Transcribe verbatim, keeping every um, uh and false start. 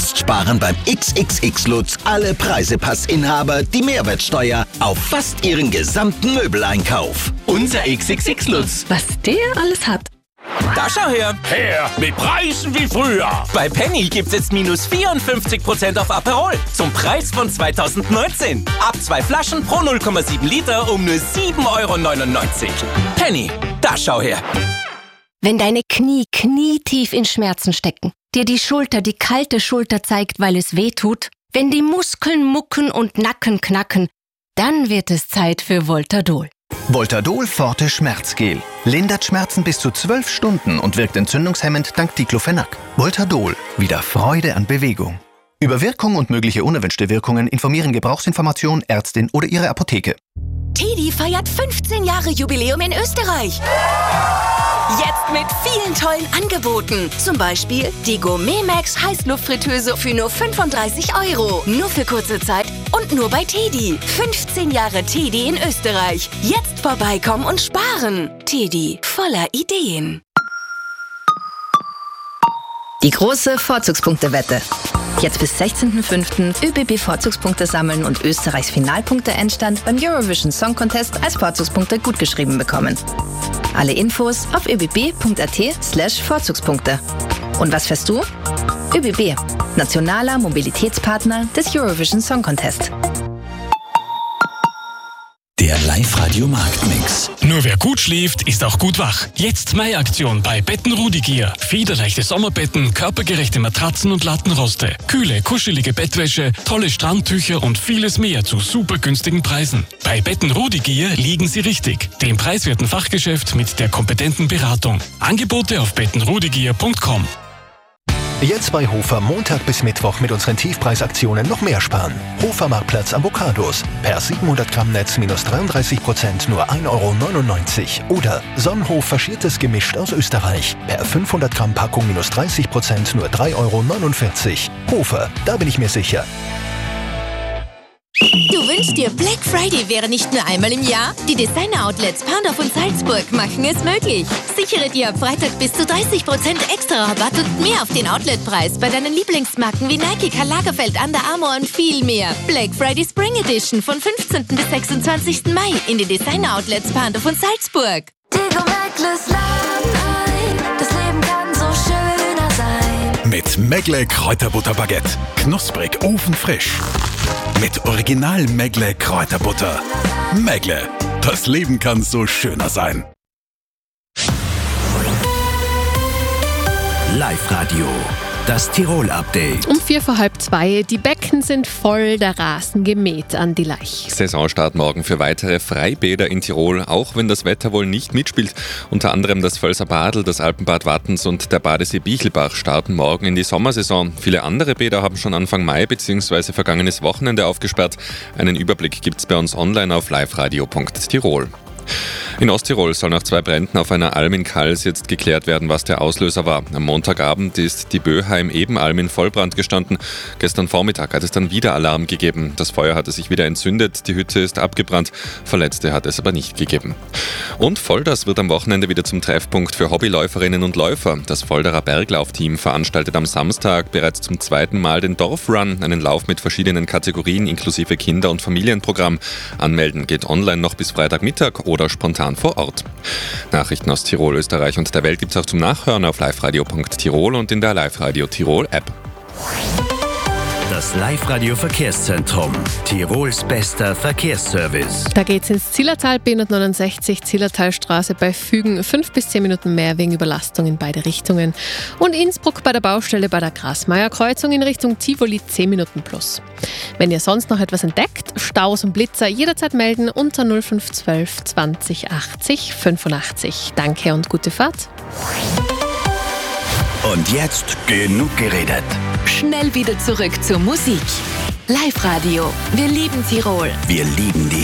Jetzt sparen beim X X X Lutz alle Preisepassinhaber die Mehrwertsteuer auf fast ihren gesamten Möbeleinkauf. Unser X X X Lutz. Was der alles hat. Da schau her. Her, mit Preisen wie früher. Bei Penny gibt's jetzt minus vierundfünfzig Prozent auf Aperol zum Preis von zweitausendneunzehn. Ab zwei Flaschen pro null Komma sieben Liter um nur sieben Euro neunundneunzig. Penny, da schau her. Wenn deine Knie knietief in Schmerzen stecken, dir die Schulter die kalte Schulter zeigt, weil es weh tut, wenn die Muskeln mucken und Nacken knacken, dann wird es Zeit für Voltadol. Voltadol Forte Schmerzgel. Lindert Schmerzen bis zu zwölf Stunden und wirkt entzündungshemmend dank Diclofenac. Voltadol. Wieder Freude an Bewegung. Über Wirkung und mögliche unerwünschte Wirkungen informieren Gebrauchsinformation, Ärztin oder Ihre Apotheke. Teddy feiert fünfzehn Jahre Jubiläum in Österreich. Jetzt mit vielen tollen Angeboten. Zum Beispiel die Gourmet Max Heißluftfritteuse für nur fünfunddreißig Euro. Nur für kurze Zeit und nur bei Teddy. fünfzehn Jahre Teddy in Österreich. Jetzt vorbeikommen und sparen. Teddy, voller Ideen. Die große Vorzugspunktewette. Jetzt bis sechzehnten fünften ÖBB Vorzugspunkte sammeln und Österreichs Finalpunkte-Endstand beim Eurovision Song Contest als Vorzugspunkte gutgeschrieben bekommen. Alle Infos auf öbb.at slash Vorzugspunkte. Und was fährst du? ÖBB, nationaler Mobilitätspartner des Eurovision Song Contest. Der Live-Radio-Marktmix. Nur wer gut schläft, ist auch gut wach. Jetzt Mai-Aktion bei Betten Rudigier. Federleichte Sommerbetten, körpergerechte Matratzen und Lattenroste. Kühle, kuschelige Bettwäsche, tolle Strandtücher und vieles mehr zu super günstigen Preisen. Bei Betten Rudigier liegen Sie richtig. Dem preiswerten Fachgeschäft mit der kompetenten Beratung. Angebote auf betten rudigier punkt com. Jetzt bei Hofer Montag bis Mittwoch mit unseren Tiefpreisaktionen noch mehr sparen. Hofer Marktplatz Avocados. Per siebenhundert Gramm Netz minus dreiunddreißig Prozent nur ein Euro neunundneunzig. Oder Sonnenhof faschiertes Gemischt aus Österreich. Per fünfhundert Gramm Packung minus dreißig Prozent nur drei Euro neunundvierzig. Hofer, da bin ich mir sicher. Du wünschst dir, Black Friday wäre nicht nur einmal im Jahr? Die Designer-Outlets Pandorf und Salzburg machen es möglich. Sichere dir ab Freitag bis zu dreißig Prozent extra Rabatt und mehr auf den Outletpreis bei deinen Lieblingsmarken wie Nike, Karl Lagerfeld, Under Armour und viel mehr. Black Friday Spring Edition von fünfzehnten bis sechsundzwanzigsten Mai in den Designer-Outlets Pandorf und Salzburg. Das Leben kann so schöner sein. Mit Megle Kräuterbutterbaguette. Knusprig, ofenfrisch. Mit Original Megle Kräuterbutter. Megle, das Leben kann so schöner sein. Live-Radio. Das Tirol-Update. Um vier vor halb zwei. Die Becken sind voll, der Rasen gemäht an die Laich. Saisonstart morgen für weitere Freibäder in Tirol, auch wenn das Wetter wohl nicht mitspielt. Unter anderem das Völser Badl, das Alpenbad Wattens und der Badesee Bichelbach starten morgen in die Sommersaison. Viele andere Bäder haben schon Anfang Mai bzw. vergangenes Wochenende aufgesperrt. Einen Überblick gibt's bei uns online auf liveradio punkt tirol. In Osttirol soll nach zwei Bränden auf einer Alm in Kals jetzt geklärt werden, was der Auslöser war. Am Montagabend ist die Böheim Ebenalm in Vollbrand gestanden. Gestern Vormittag hat es dann wieder Alarm gegeben. Das Feuer hatte sich wieder entzündet, die Hütte ist abgebrannt. Verletzte hat es aber nicht gegeben. Und Volders wird am Wochenende wieder zum Treffpunkt für Hobbyläuferinnen und Läufer. Das Volderer Berglaufteam veranstaltet am Samstag bereits zum zweiten Mal den Dorfrun, einen Lauf mit verschiedenen Kategorien inklusive Kinder- und Familienprogramm. Anmelden geht online noch bis Freitagmittag oder spontan vor Ort. Nachrichten aus Tirol, Österreich und der Welt gibt es auch zum Nachhören auf liveradio punkt tirol und in der Live-Radio Tirol App. Das Live-Radio-Verkehrszentrum. Tirols bester Verkehrsservice. Da geht's ins Zillertal, B hundertneunundsechzig, Zillertalstraße bei Fügen. Fünf bis zehn Minuten mehr wegen Überlastung in beide Richtungen. Und Innsbruck bei der Baustelle bei der Grasmeier-Kreuzung in Richtung Tivoli zehn Minuten plus. Wenn ihr sonst noch etwas entdeckt, Staus und Blitzer jederzeit melden unter null fünf eins zwei zwanzig achtzig fünfundachtzig. Danke und gute Fahrt. Und jetzt genug geredet. Schnell wieder zurück zur Musik. Live-Radio. Wir lieben Tirol. Wir lieben die